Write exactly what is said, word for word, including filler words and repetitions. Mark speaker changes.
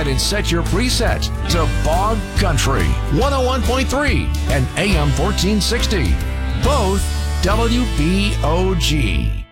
Speaker 1: ahead and set your preset to Bog Country one oh one point three and A M fourteen sixty. Both W B O G.